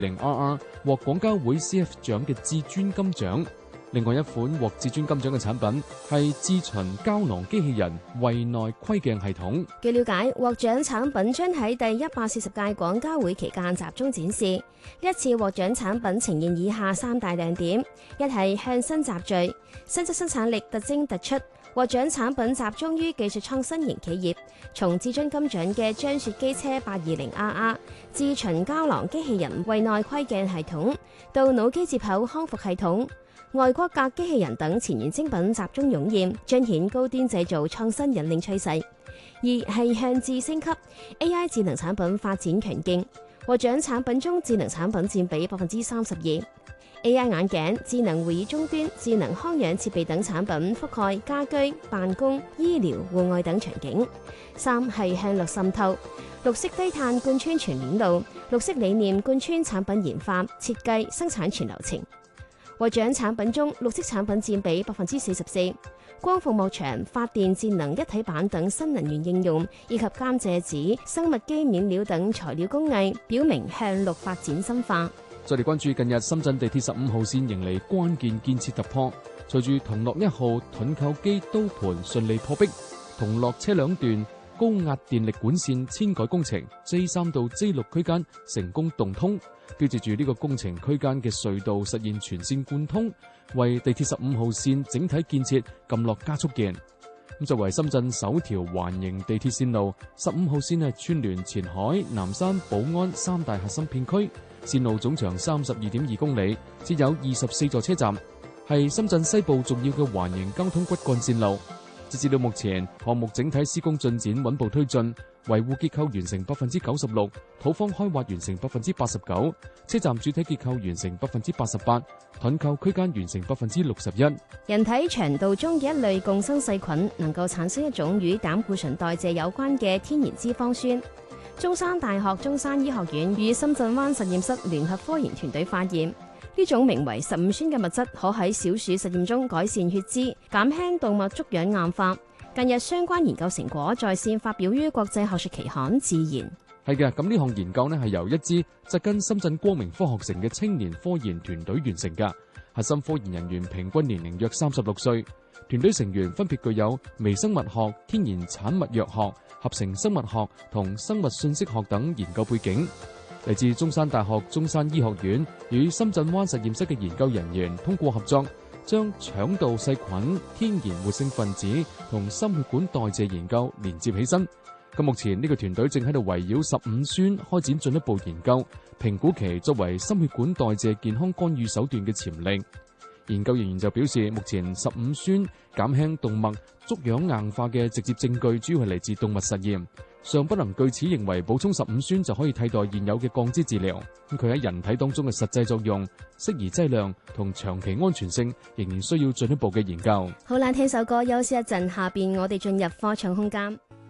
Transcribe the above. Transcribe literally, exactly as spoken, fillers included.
零 R R 獲廣交會 C F 獎嘅至尊金獎。另外一款獲至尊金獎嘅產品係至循膠囊機器人胃內窺鏡系統。 據了解，獲獎產品將喺第一百四十屆廣交會期間集中展示。呢一次獲獎產品呈現以下三大亮點：一係向新集聚，新質生產力特徵突出。獲獎產品集中於技術創新型企業，從至尊金獎嘅張雪機車八二零 R R、至循膠囊機器人胃內窺鏡系統，到腦機接口康復系統、外骨骼機器人等前沿精品集中湧現，彰顯高端製造創新引領趨勢。二係向智升級 A I 智能產品發展強勁，獲獎產品中智能產品佔比百分之三十二。A I 眼鏡、智能會議終端、智能康養設備等產品覆蓋家居、辦公、醫療、戶外等場景。三係向綠滲透，綠色低碳貫穿全鏈路，綠色理念貫穿產品研發、設計、生產全流程。獲獎產品中，綠色產品佔比百分之四十四，光伏幕牆、發電節能一體板等新能源應用，以及甘蔗紙、生物基面料等材料工藝，表明向綠發展深化。 再嚟關注近日深圳地鐵十五號線迎嚟關鍵建設突破，隨住同樂一號盾構機刀盤順利破壁，同樂車輛段高壓電力管線遷改工程 J 三到 J 六區間成功動通，標誌住呢個工程區間嘅隧道實現全線貫通，為地鐵十五號線整體建設撳落加速鍵。咁作為深圳首條環形地鐵線路，十五號線係串聯前海、南山、寶安三大核心片區。線路總長三十二點二公里，設有二十四座車站，係深圳西部重要嘅環形交通骨幹線路。截至到目前，項目整體施工進展穩步推進，維護結構完成百分之九十六，土方開挖完成百分之八十九，車站主體結構完成百分之八十八，盾構區間完成百分之六十一。 人體腸道中嘅一類共生細菌，能夠產生一種與膽固醇代謝有關嘅天然脂肪酸。中山大學中山醫學院與深圳灣實驗室聯合科研團隊發現，呢種名為十五酸嘅物質可喺小鼠實驗中改善血脂，減輕動脈粥樣硬化。近日相關研究成果在線發表於國際學術期刊《自然》。 係嘅，咁呢項研究呢係由一支扎根深圳光明科學城嘅青年科研團隊完成㗎。核心科研人員平均年齡約三十六歲，團隊成員分別具有微生物學、天然產物藥學、合成生物學同生物信息學等研究背景。嚟自中山大學中山醫學院與深圳灣實驗室嘅研究人員通過合作，將腸道細菌、天然活性分子同心血管代謝研究連接起身。咁目前呢個團隊正喺度圍繞十五酸開展進一步研究，評估其作為心血管代謝健康干預手段嘅潛力。研究人員就表示，目前十五酸減輕動脈粥樣硬化嘅直接證據主要係嚟自動物實驗，尚不能據此認為補充十五酸就可以替代現有嘅降脂治療。咁佢喺人體當中嘅實際作用、適宜劑量同長期安全性仍然需要進一步嘅研究。 好啦，聽首歌休息一陣，下邊我哋進入科創空間。